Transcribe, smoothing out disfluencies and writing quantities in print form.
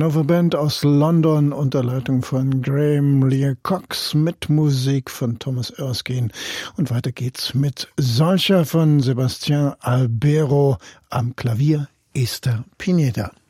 Nova Band aus London unter Leitung von Graham Lear Cox mit Musik von Thomas Erskine. Und weiter geht's mit Solcher von Sebastián Albero, am Klavier Esther Pineda.